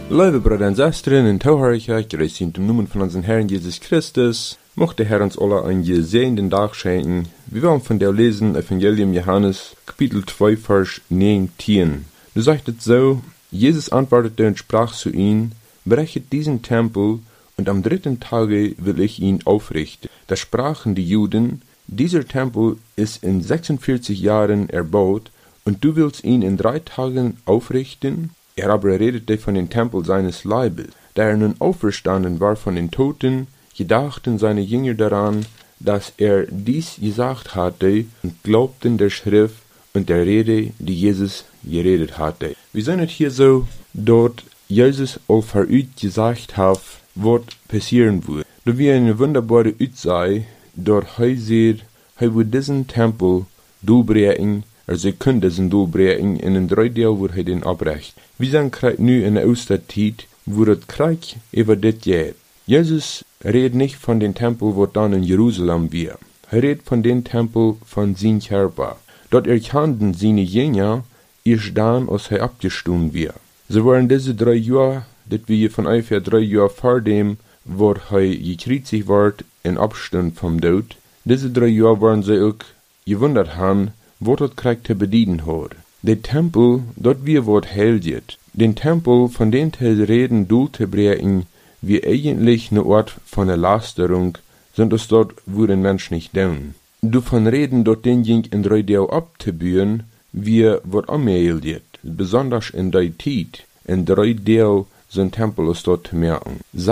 Liebe Brüder und Schwestern, in Tauharicha, grüß im Namen von unserem Herrn Jesus Christus, mochte der Herr uns alle einen gesegneten Tag schenken. Wir wollen von der lesen, Evangelium Johannes, Kapitel 2, Vers 19. Du sagt es so, Jesus antwortete und sprach zu ihnen, brechet diesen Tempel, und am dritten Tage will ich ihn aufrichten. Da sprachen die Juden, dieser Tempel ist in 46 Jahren erbaut, und du willst ihn in 3 Tagen aufrichten? Er aber redete von dem Tempel seines Leibes. Da er nun auferstanden war von den Toten, gedachten seine Jünger daran, dass er dies gesagt hatte, und glaubten der Schrift und der Rede, die Jesus geredet hatte. Wir sehen es hier so, dort Jesus all verüt gesagt hat, was passieren wird. Da wir eine wunderbare Üt sei, dort sieht, wird diesen Tempel durchbringen, also können diesen durchbringen, in den 3 Tagen wird den abrecht. Wir sind gerade nu in der Osterzeit, wo das Krieg über das geht. Jesus redet nicht von dem Tempel, wo dann in Jerusalem wir. Er redet von dem Tempel von seinem Körper. Dort erkannten seine Jünger, erst dann, als er abgestunden wir. So waren diese 3 Jahre, das wir von ungefähr 3 Jahren vor dem, wo er gekreuzigt wird, in Abstand vom Tod. Diese 3 Jahre waren sie auch gewundert haben, wo das Krieg zu bedienen hat. Der Tempel, dort wir wird heiligt. Den Tempel, von dem zu reden, durchzubringen, wie eigentlich eine Ort von der Lasterung, sind es dort, wo den Mensch nicht tun. Du von reden, dort den Jink in 3 Tagen abzubühen, wie wird angehielt. Besonders in der Zeit, in 3 Tagen sind Tempel ist dort zu merken.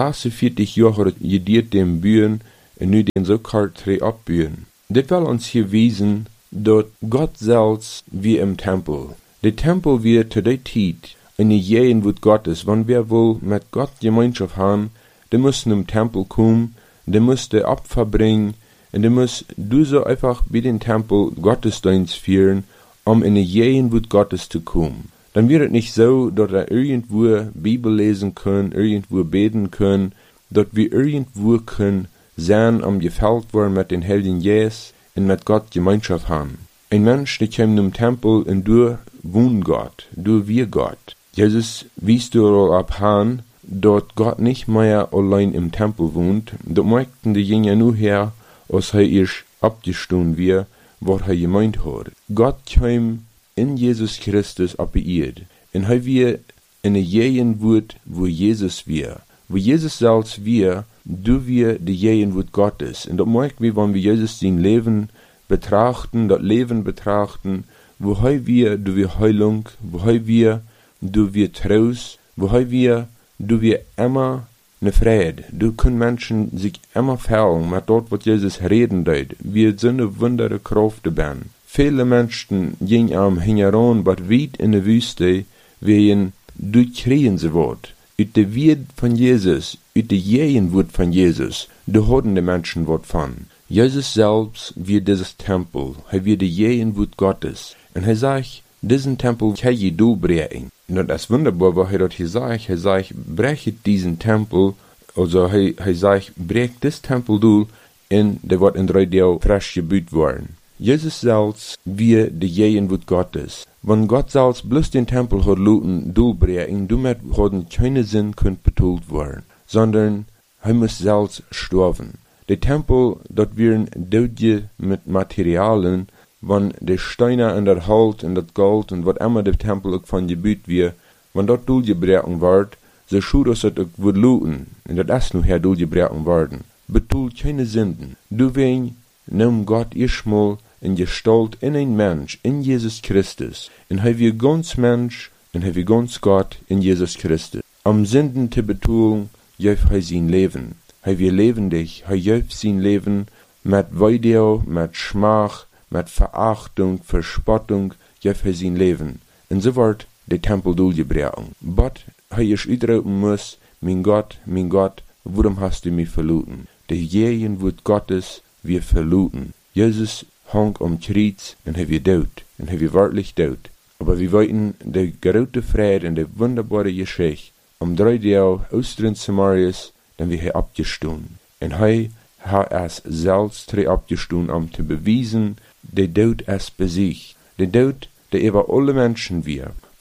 46 Jahre jediert dem Bühen, und nu den so kalt abbühen. Das will uns hier wiesen, dort Gott selbst wie im Tempel. Der Tempel wird zu der Zeit in der Jähen wird Gottes. Wenn wir wohl mit Gott Gemeinschaft haben, der muss im Tempel kommen, der muss der Opfer bringen, und der muss du so einfach bei den Tempel Gottesdienst führen, um in der Jähen wird Gottes zu kommen. Dann wird es nicht so, dass wir irgendwo Bibel lesen können, irgendwo beten können, dass wir irgendwo können sein, gefällt worden mit den Heiligen Jesus, und mit Gott Gemeinschaft haben. Ein Mensch, der kommt im Tempel und du wohnt Gott, du wir Gott. Jesus wies du ab han, dort Gott nicht mehr allein im Tempel wohnt, dort merkten die Jünger nur her, als er erst abgestunden wir, was er gemeint hat. Gott kam in Jesus Christus ab die Erde, und er wir in der Jähen wird, wo Jesus wir. Wo Jesus selbst wir, du wir die Jähen wird Gottes. Und das merken wir, wenn wir Jesus sein Leben betrachten, das Leben betrachten, wo wir, du wir Heilung, wo wir, du wir Trost, wo wir, du wir immer ne Friede. Du können Menschen sich immer fällen, mit dort, was Jesus reden deit. Wir sind eine wundere Kraft dabei. Viele Menschen gehen am Hingeron, was weit in der Wüste, wegen durchkriegen sie Wort. Ut de Wort von Jesus, ut de Jähen Wort von Jesus, du hoden die Menschen Wort von. Jesus selbst wird dieses Tempel, er wird die Jähen Wort Gottes. Und er sagt, diesen Tempel kann je durchbrechen. Und das ist wunderbar, was er dort hier sagt, brechet diesen Tempel, also er sagt, brecht das Tempel durch, und der wird in 3 Tagen frisch gebaut worden. Jesus selbst wird die Jähen Wort Gottes. Wenn Gott selbst bloß den Tempel hat luten durchbrechen, damit hat keine Sinn könnt betont werden, sondern er muss selbst sterben. Der Tempel, dort werden Dödje mit Materialien, wenn die Steine und das Holz und das Gold und was immer der Tempel auch von gebaut wird, wenn dort durchgebrochen wird, so schut es auch wird luten, und das ist nur her durchgebrochen worden, betont keine Sünden. Du wen, nimm Gott erstmal in Gestalt in ein Mensch, in Jesus Christus. Und er wird ganz Mensch, und er wird ganz Gott in Jesus Christus. Am Sünden zu betonen, jöf er sein Leben. Er wird lebendig, er jöf sein Leben mit Weideo, mit Schmach, mit Verachtung, Verspottung, jöf er sein Leben. Und so wird der Tempel durchgebrochen. But er ist ausdrücken muss, mein Gott, warum hast du mich verloren? Der Jähen wird Gottes, wir verloren. Jesus hang am Kreuz, und er wird tot, und er wird wirklich tot. Aber wir wollten der große Friede und der wunderbare Geschichte am 3 Tagen Ostern Samarias, dann wir er abgestunden. Und er hat es selbst abgestunden, um zu beweisen, der Tod ist besiegt. Der Tod, der über alle Menschen wir.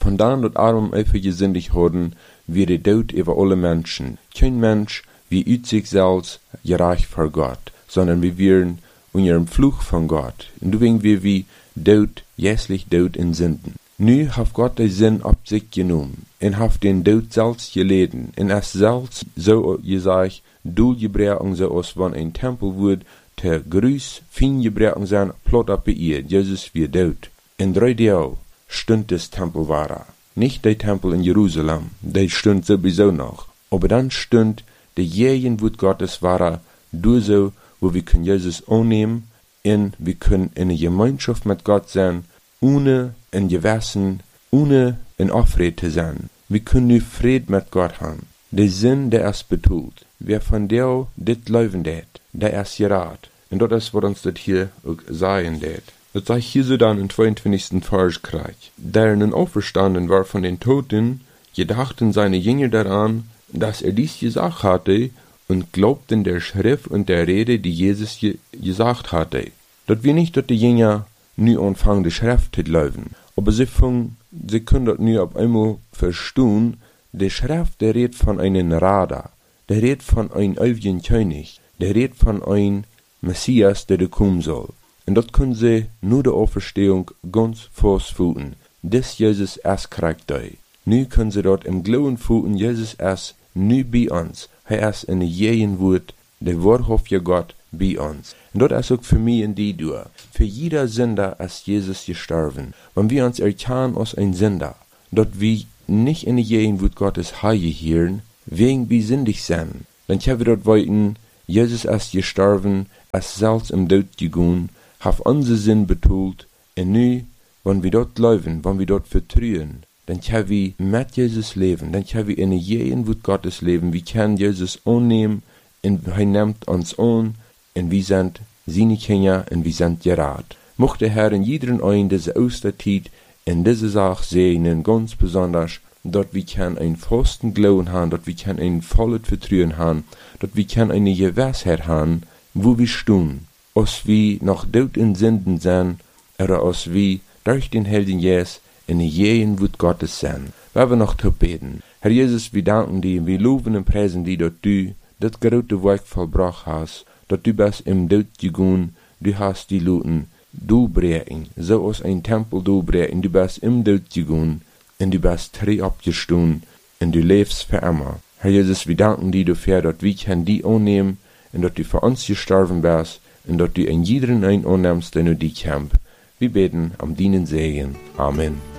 Von dann dat Adam einfach gesündigt worden, wie der Tod über alle Menschen. Kein Mensch wie ut sich selbst gerecht vor Gott, sondern wir wären unter dem Fluch von Gott. Und deswegen wir wie Tod, jässlich Tod in Sünden. Nu hat Gott den Sinn auf sich genommen und hat den Tod selbst geleden. Und es selbst, so gesagt, Doelgebräuchen so als wenn ein Tempel wird, ter Grüß, fin gebräuchen sein, plot ab ihr, Jesus wie Tod. In 3 Tagen stund das Tempel war. Nicht der Tempel in Jerusalem, der stund sowieso noch. Aber dann stund der Gegenwart Gottes war, du so, wo wir können Jesus annehmen, und wir können in eine Gemeinschaft mit Gott sein, ohne ein Gewissen, ohne ein Aufred zu sein. Wir können nur Frieden mit Gott haben. Der Sinn, der es betont, wer von der dit leuven det, der es gerat. Und das ist, was uns das hier auch sagen det. Das sagt hier so dann im 22. Vers gleich. Der nun auferstanden war von den Toten, gedachten seine Jünger daran, dass dies gesagt hatte, und glaubten der Schrift und der Rede, die Jesus gesagt hatte. Dort wir nicht, dass die Jünger nu anfangen, die Schrift zu leuven, aber sie können dort nu auf einmal verstehen, die Schrift, der redet von einem Radar, der redet von einem ewigen König, der redet von einem Messias, der kommen soll. Und dort können sie nur der Auferstehung ganz festfühlen. Das Jesus erst kriegt euch. Nu können sie dort im Glauben fühlen, Jesus erst nu bei uns. Er ist in jedem Wort, der wahrhaftige Gott bei uns. Und dort ist auch für mich und die durch. Für jeder Sünder ist Jesus gestorben. Wenn wir uns erkennen als ein Sünder, dort wir nicht in jedem Wort Gottes heilen, wegen wir sündig sind, dann können wir dort weiten, Jesus ist gestorben, ist selbst im Tod gegangen, hat unseren Sinn betont, und nu, wenn wir dort leben, wenn wir dort vertrauen, dann können wir mit Jesus leben, dann können wir in jedem Wort Gottes leben, wir können Jesus annehmen, und er nimmt uns an, und wir sind seine Kinder, und wir sind gerat. Mochte der Herr in jedem einen diese Osterzeit in diese Sache sehen, ganz besonders, dort wir können einen festen Glauben haben, dort wir können ein volles Vertrauen haben, dort wir können eine Gewissheit haben, wo wir stehen, als wir noch dort in Sünden sind, oder als wir durch den Heiligen Geist in jedem Wort Gottes sind. Wir werden noch zu beten. Herr Jesus, wir danken dir, wir loben und preisen dir, dass du das große Werk vollbracht hast, dass du bist im Tod gegangen, du hast die Leute durchbrechen, so als ein Tempel durchbrechen, du bist im Tod gegangen, und du bist 3 abgestanden, und du lebst für immer. Herr Jesus, wir danken dir dafür, dass wir die annehmen, und dass du für uns gestorben bist, und dass du in jedem einen annimmst, den du die kämpfst. Wir beten am deinen Segen. Amen.